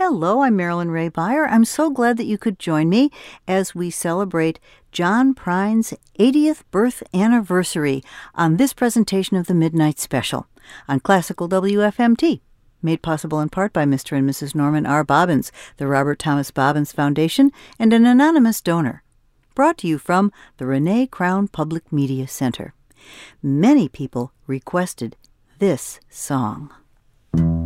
Hello, I'm Marilyn Ray Beyer. I'm so glad that you could join me as we celebrate John Prine's 80th birth anniversary on this presentation of the Midnight Special on Classical WFMT, made possible in part by Mr. and Mrs. Norman R. Bobbins, the Robert Thomas Bobbins Foundation, and an anonymous donor. Brought to you from the Renee Crown Public Media Center. Many people requested this song.